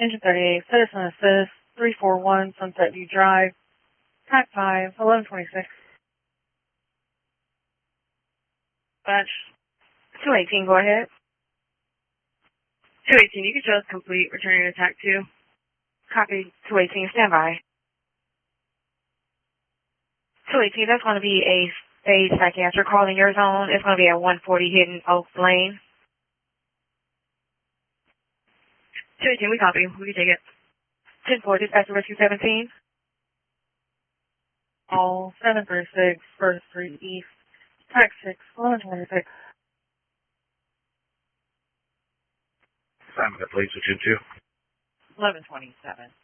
Engine 38, Citizen Assist, 341 Sunset View Drive, Pack 5, 1126. Bunch. 218, go ahead. 218, you can show us complete, returning to TAC 2. Copy, 218, stand by. 218, that's going to be a stage psychiatric call in your zone. It's going to be at 140 Hidden Oaks Lane. 218, we copy. We can take it. 10-4, dispatch to rescue 17. All 736, 1st Street East, Pack 6, 1126. Simon, got police with you too. 1127.